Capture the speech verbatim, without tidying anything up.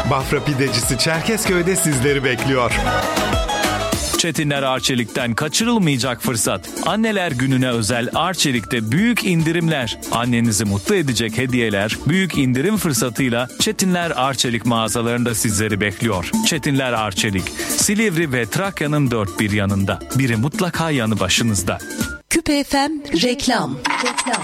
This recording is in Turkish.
Bafra Pidecisi Çerkezköy'de sizleri bekliyor. Çetinler Arçelik'ten kaçırılmayacak fırsat. Anneler Günü'ne özel Arçelik'te büyük indirimler. Annenizi mutlu edecek hediyeler büyük indirim fırsatıyla Çetinler Arçelik mağazalarında sizleri bekliyor. Çetinler Arçelik, Silivri ve Trakya'nın dört bir yanında. Biri mutlaka yanı başınızda. Küpe F M reklam. Reklam.